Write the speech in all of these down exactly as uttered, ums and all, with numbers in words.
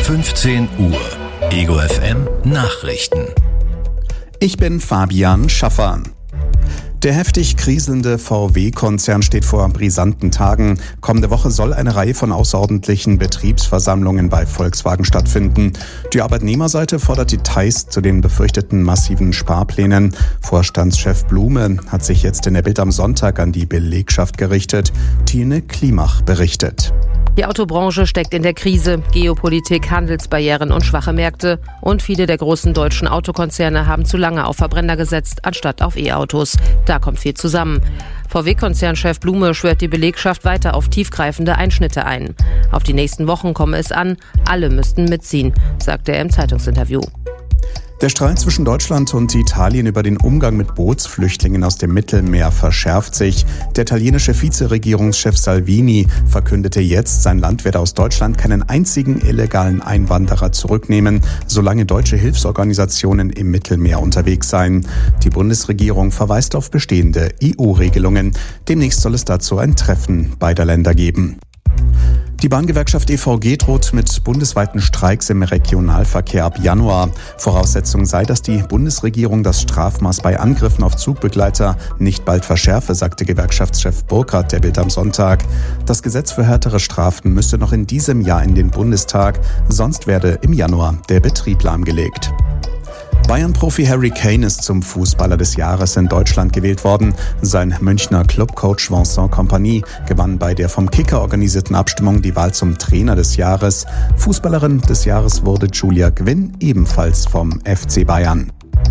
fünfzehn Uhr. Ego F M Nachrichten. Ich bin Fabian Schaffer. Der heftig kriselnde V W-Konzern steht vor brisanten Tagen. Kommende Woche soll eine Reihe von außerordentlichen Betriebsversammlungen bei Volkswagen stattfinden. Die Arbeitnehmerseite fordert Details zu den befürchteten massiven Sparplänen. Vorstandschef Blume hat sich jetzt in der Bild am Sonntag an die Belegschaft gerichtet. Tine Klimach berichtet. Die Autobranche steckt in der Krise. Geopolitik, Handelsbarrieren und schwache Märkte. Und viele der großen deutschen Autokonzerne haben zu lange auf Verbrenner gesetzt, anstatt auf E-Autos. Da kommt viel zusammen. V W-Konzernchef Blume schwört die Belegschaft weiter auf tiefgreifende Einschnitte ein. Auf die nächsten Wochen komme es an. Alle müssten mitziehen, sagte er im Zeitungsinterview. Der Streit zwischen Deutschland und Italien über den Umgang mit Bootsflüchtlingen aus dem Mittelmeer verschärft sich. Der italienische Vizeregierungschef Salvini verkündete jetzt, sein Land werde aus Deutschland keinen einzigen illegalen Einwanderer zurücknehmen, solange deutsche Hilfsorganisationen im Mittelmeer unterwegs seien. Die Bundesregierung verweist auf bestehende E U-Regelungen. Demnächst soll es dazu ein Treffen beider Länder geben. Die Bahngewerkschaft E V G droht mit bundesweiten Streiks im Regionalverkehr ab Januar. Voraussetzung sei, dass die Bundesregierung das Strafmaß bei Angriffen auf Zugbegleiter nicht bald verschärfe, sagte Gewerkschaftschef Burkhardt der Bild am Sonntag. Das Gesetz für härtere Strafen müsse noch in diesem Jahr in den Bundestag, sonst werde im Januar der Betrieb lahmgelegt. Bayern-Profi Harry Kane ist zum Fußballer des Jahres in Deutschland gewählt worden. Sein Münchner Clubcoach Vincent Kompany gewann bei der vom Kicker organisierten Abstimmung die Wahl zum Trainer des Jahres. Fußballerin des Jahres wurde Julia Gwynn, ebenfalls vom F C Bayern.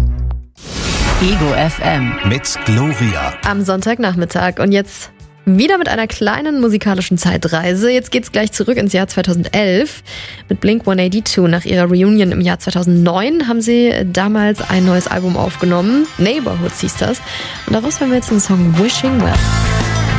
Ego F M mit Gloria. Am Sonntagnachmittag und jetzt wieder mit einer kleinen musikalischen Zeitreise. Jetzt geht's gleich zurück ins Jahr zweitausendelf. Mit Blink hundertzweiundachtzig nach ihrer Reunion im Jahr zweitausendneun haben sie damals ein neues Album aufgenommen. Neighborhoods hieß das. Und daraus hören wir jetzt den Song Wishing Well.